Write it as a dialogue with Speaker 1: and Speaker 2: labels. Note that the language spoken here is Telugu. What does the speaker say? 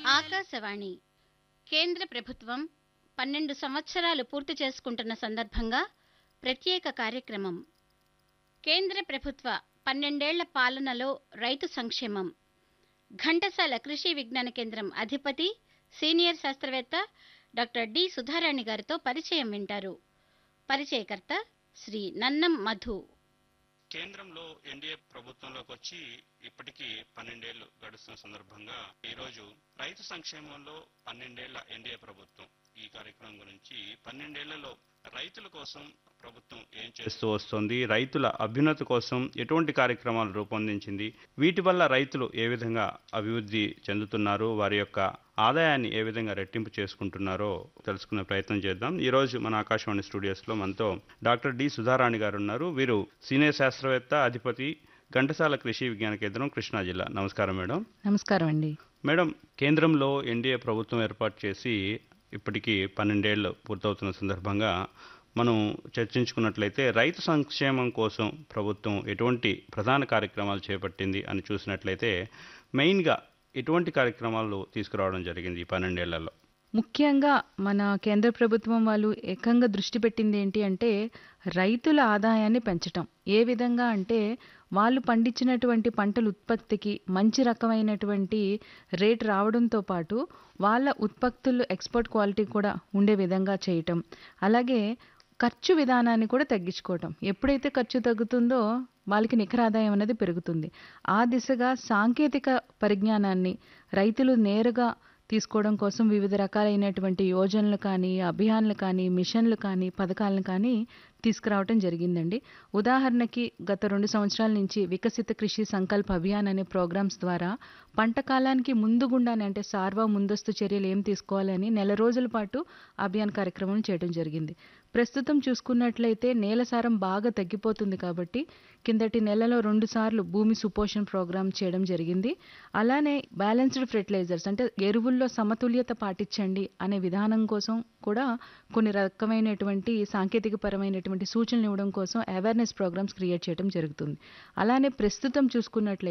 Speaker 1: ఆకాశవాణి కేంద్ర ప్రభుత్వం 12 సంవత్సరాలు పూర్తి చేసుకుంటున్న సందర్భంగా ప్రత్యేక కార్యక్రమం. కేంద్ర ప్రభుత్వ 12 ఏళ్ల పాలనలో రైతు సంక్షేమం. ఘంటసాల కృషి విజ్ఞాన కేంద్రం అధిపతి, సీనియర్ శాస్త్రవేత్త డాక్టర్ డి సుధారాణి గారితో పరిచయం వింటారు. పరిచయకర్త శ్రీ నన్నం మధు.
Speaker 2: కేంద్రంలో ఎన్డీఏ ప్రభుత్వంలోకి వచ్చి ఇప్పటికీ 12 ఏళ్లు గడుస్తున్న సందర్భంగా ఈరోజు రైతు సంక్షేమంలో 12 ఏళ్ల ఎన్డీఏ ప్రభుత్వం ఈ కార్యక్రమం గురించి 12 ఏళ్లలో రైతుల కోసం ప్రభుత్వం ఏం చేస్తూ వస్తుంది, రైతుల అభ్యున్నతి కోసం ఎటువంటి కార్యక్రమాలు రూపొందించింది, వీటి వల్ల రైతులు ఏ విధంగా అభివృద్ధి చెందుతున్నారు, వారి యొక్క ఆదాయాన్ని ఏ విధంగా రెట్టింపు చేసుకుంటున్నారో తెలుసుకునే ప్రయత్నం చేద్దాం. ఈ రోజు మన ఆకాశవాణి స్టూడియోస్లో మనతో డాక్టర్ డి సుధారాణి గారు ఉన్నారు. వీరు సీనియర్ శాస్త్రవేత్త, అధిపతి, ఘంటసాల కృషి విజ్ఞాన కేంద్రం, కృష్ణా జిల్లా. నమస్కారం మేడం.
Speaker 3: నమస్కారం అండి.
Speaker 2: మేడం, కేంద్రంలో ఎన్డీఏ ప్రభుత్వం ఏర్పాటు చేసి ఇప్పటికీ 12 ఏళ్లు పూర్తవుతున్న సందర్భంగా మనం చర్చించుకున్నట్లయితే రైతు సంక్షేమం కోసం ప్రభుత్వం ఎటువంటి ప్రధాన కార్యక్రమాలు చేపట్టింది అని చూసినట్లయితే మెయిన్గా ఎటువంటి కార్యక్రమాలు తీసుకురావడం జరిగింది ఈ 12 ఏళ్లలో?
Speaker 3: ముఖ్యంగా మన కేంద్ర ప్రభుత్వం వాళ్ళు ఏకంగా దృష్టి పెట్టింది ఏంటి అంటే రైతుల ఆదాయాన్ని పెంచటం. ఏ విధంగా అంటే వాళ్ళు పండించినటువంటి పంటల ఉత్పత్తికి మంచి రకమైనటువంటి రేట్ రావడంతో పాటు వాళ్ళ ఉత్పత్తులు ఎక్స్పోర్ట్ క్వాలిటీ కూడా ఉండే విధంగా చేయటం, అలాగే ఖర్చు విధానాన్ని కూడా తగ్గించుకోవటం. ఎప్పుడైతే ఖర్చు తగ్గుతుందో వాళ్ళకి నికర ఆదాయం అనేది పెరుగుతుంది. ఆ దిశగా సాంకేతిక పరిజ్ఞానాన్ని రైతులు నేరుగా తీసుకోవడం కోసం వివిధ రకాలైనటువంటి యోజనలు కానీ, అభియాన్లు కానీ, మిషన్లు కానీ, పథకాలను కానీ తీసుకురావటం జరిగిందండి. ఉదాహరణకి గత 2 సంవత్సరాల నుంచి వికసిత కృషి సంకల్ప అభియాన్ అనే ప్రోగ్రామ్స్ ద్వారా పంట కాలానికి ముందుగుండానే అంటే సార్వ ముందస్తు చర్యలు ఏం తీసుకోవాలని నెల రోజుల పాటు అభియాన్ కార్యక్రమం చేయడం జరిగింది. ప్రస్తుతం చూసుకున్నట్లయితే నేల సారం బాగా తగ్గిపోతుంది కాబట్టి కిందటి నెలలో 2 సార్లు భూమి సుపోషణ ప్రోగ్రాం చేయడం జరిగింది. అలానే బ్యాలెన్స్డ్ ఫెర్టిలైజర్స్ అంటే ఎరువుల్లో సమతుల్యత పాటించండి అనే విధానం కోసం కూడా కొన్ని రకమైనటువంటి సాంకేతిక పరమైనటువంటి సూచనలు ఇవ్వడం కోసం అవేర్నెస్ ప్రోగ్రామ్స్ క్రియేట్ చేయడం జరుగుతుంది. అలానే ప్రస్తుతం చూసుకున్నట్లయితే